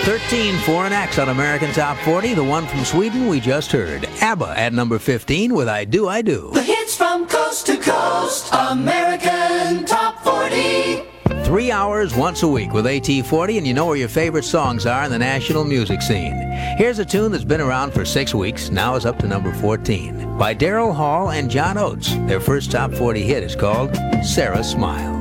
13 for an X on American Top 40. The one from Sweden we just heard. ABBA at number 15 with I Do, I Do. The hits from coast to coast. American Top 40. 3 hours once a week with AT40, and you know where your favorite songs are in the national music scene. Here's a tune that's been around for 6 weeks, now is up to number 14, by Daryl Hall and John Oates. Their first top 40 hit is called Sarah Smile.